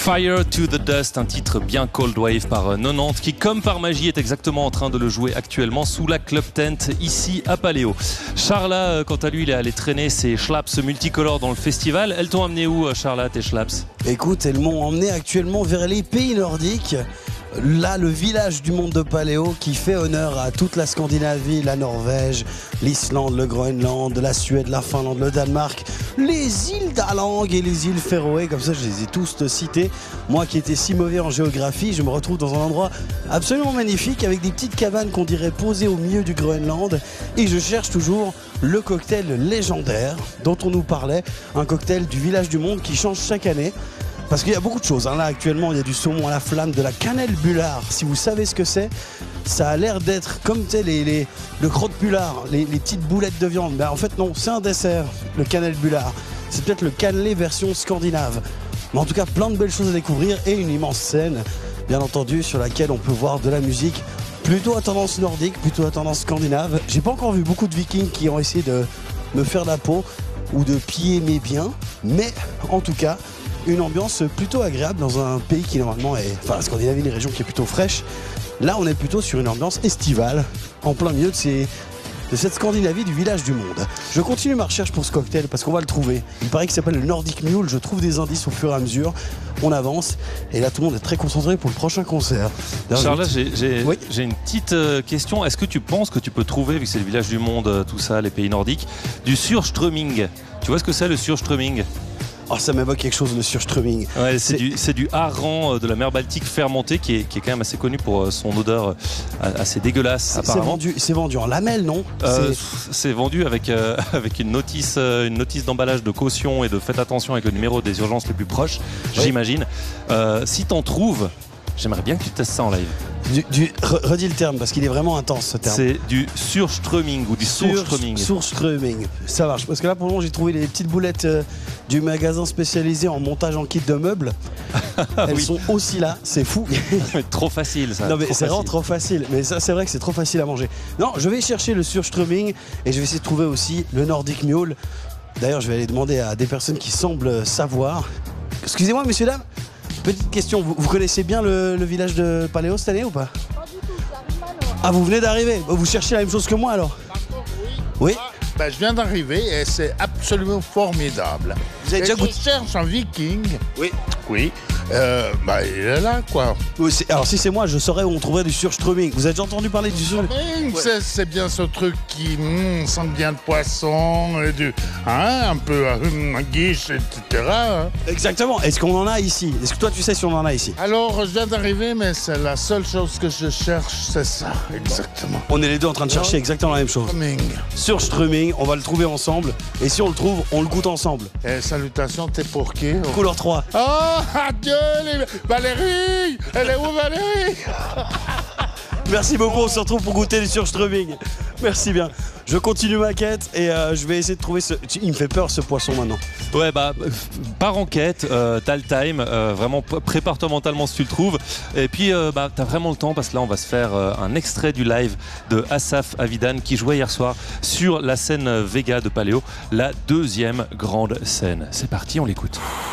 Fire to the Dust, un titre bien cold wave par 90 qui, comme par magie, est exactement en train de le jouer actuellement sous la club tent ici à Paléo. Charla, quant à lui, il est allé traîner ses schlaps multicolores dans le festival. Elles t'ont amené où, Charla, tes schlaps? Écoute, elles m'ont emmené actuellement vers les pays nordiques. Là, le village du monde de Paléo qui fait honneur à toute la Scandinavie, la Norvège, l'Islande, le Groenland, la Suède, la Finlande, le Danemark, les îles d'Alang et les îles Féroé, comme ça je les ai tous cités. Moi qui étais si mauvais en géographie, je me retrouve dans un endroit absolument magnifique avec des petites cabanes qu'on dirait posées au milieu du Groenland et je cherche toujours le cocktail légendaire dont on nous parlait, un cocktail du village du monde qui change chaque année. Parce qu'il y a beaucoup de choses. Là, actuellement, il y a du saumon à la flamme, de la cannelle bullard. Si vous savez ce que c'est, ça a l'air d'être comme le crotte bullard, les petites boulettes de viande. Ben, en fait, non, c'est un dessert, le cannelle bullard. C'est peut-être le cannelé version scandinave. Mais en tout cas, plein de belles choses à découvrir et une immense scène, bien entendu, sur laquelle on peut voir de la musique plutôt à tendance nordique, plutôt à tendance scandinave. J'ai pas encore vu beaucoup de vikings qui ont essayé de me faire la peau ou de piller mes biens. Mais en tout cas, une ambiance plutôt agréable dans un pays qui normalement est, enfin la Scandinavie, une région qui est plutôt fraîche. Là on est plutôt sur une ambiance estivale, en plein milieu de cette Scandinavie du village du monde. Je continue ma recherche pour ce cocktail parce qu'on va le trouver. Il paraît qu'il s'appelle le Nordic Mule, je trouve des indices au fur et à mesure. On avance et là tout le monde est très concentré pour le prochain concert. Charles, j'ai une petite question. Est-ce que tu penses que tu peux trouver, vu que c'est le village du monde, tout ça, les pays nordiques, du surströmming? Tu vois ce que c'est le surströmming? Oh, ça m'évoque quelque chose, le surströmming. Ouais, c'est du hareng de la mer Baltique fermenté qui est quand même assez connu pour son odeur assez dégueulasse. Apparemment. C'est vendu en lamelles, non? C'est vendu avec une notice d'emballage de caution et de faites attention avec le numéro des urgences les plus proches, j'imagine. Si t'en trouves, j'aimerais bien que tu testes ça en live. Redis le terme parce qu'il est vraiment intense ce terme. C'est du surströmming ou du surströmming. Surströmming, ça marche. Parce que là pour le moment j'ai trouvé les petites boulettes du magasin spécialisé en montage en kit de meubles. Elles sont aussi là, c'est fou. Trop facile ça. Non mais c'est vraiment trop facile. Mais ça c'est vrai que c'est trop facile à manger. Non, je vais chercher le surströmming et je vais essayer de trouver aussi le Nordic Mule. D'ailleurs je vais aller demander à des personnes qui semblent savoir. Excusez-moi messieurs dames. Petite question, vous connaissez bien le village de Paléo cette année ou pas? Pas du tout, j'arrive maintenant. Ah, vous venez d'arriver? Vous cherchez la même chose que moi alors? Oui. Ben, je viens d'arriver et c'est absolument formidable. Vous avez déjà goûté? Je cherche un viking. Oui. Oui. Il est là, quoi. Oui, alors si c'est moi, je saurais où on trouverait du surströmming. Vous avez déjà entendu parler du surströmming? C'est bien ce truc qui sent bien de poisson et un peu guiche, etc. Hein. Exactement. Est-ce qu'on en a ici? Est-ce que toi tu sais si on en a ici? Alors, je viens d'arriver, mais c'est la seule chose que je cherche, c'est ça, exactement. On est les deux en train de chercher exactement la même chose. Surströmming, on va le trouver ensemble. Et si on le trouve, on le goûte ensemble. Et salutations, t'es pour qui? Couleur 3. Oh, adieu Valérie! Elle est où Valérie? Merci beaucoup, on se retrouve pour goûter du surströmming. Merci bien. Je continue ma quête et je vais essayer de trouver ce... Il me fait peur ce poisson maintenant. Ouais par enquête, t'as le time, vraiment prépare-toi mentalement si tu le trouves. Et puis t'as vraiment le temps parce que là on va se faire un extrait du live de Asaf Avidan qui jouait hier soir sur la scène Vega de Paléo, la deuxième grande scène. C'est parti, on l'écoute.